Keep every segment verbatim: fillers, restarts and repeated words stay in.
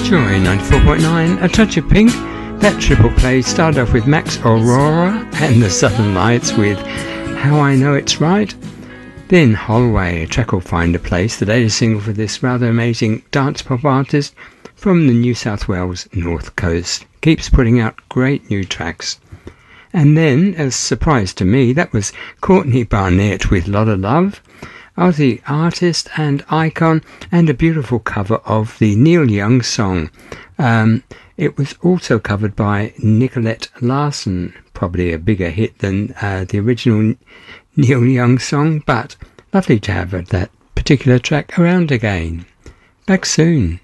Joy ninety-four point nine, A Touch of Pink. That triple play started off with Max Aurora and the Southern Lights with How I Know It's Right. Then Holloway, a track called Find a Place, the latest single for this rather amazing dance pop artist from the New South Wales North Coast. Keeps putting out great new tracks. And then, as a surprise to me, that was Courtney Barnett with Lotta Love, Aussie artist and icon, and a beautiful cover of the Neil Young song. Um, it was also covered by Nicolette Larson, probably a bigger hit than uh, the original Neil Young song, but lovely to have that particular track around again. Back soon.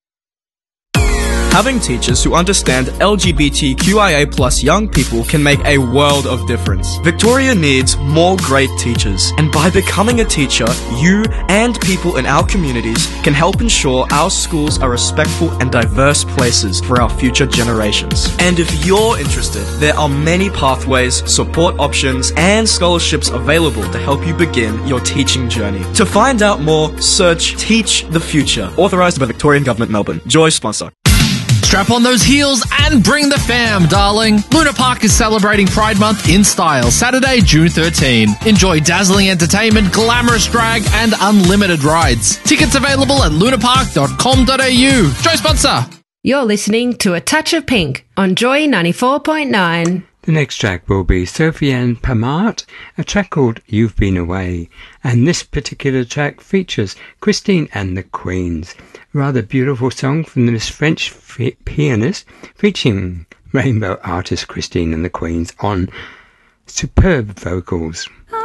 Having teachers who understand L G B T Q I A plus young people can make a world of difference. Victoria needs more great teachers, and by becoming a teacher, you and people in our communities can help ensure our schools are respectful and diverse places for our future generations. And if you're interested, there are many pathways, support options, and scholarships available to help you begin your teaching journey. To find out more, search Teach the Future, authorised by Victorian Government Melbourne. Joy sponsor. Strap on those heels and bring the fam, darling. Luna Park is celebrating Pride Month in style, Saturday, June thirteenth. Enjoy dazzling entertainment, glamorous drag, and unlimited rides. Tickets available at lunapark dot com dot a u. Joy sponsor. You're listening to A Touch of Pink on Joy ninety-four point nine. The next track will be Sophie-Anne Pamart, a track called You've Been Away. And this particular track features Christine and the Queens. A rather beautiful song from this French f- pianist featuring rainbow artist Christine and the Queens on superb vocals.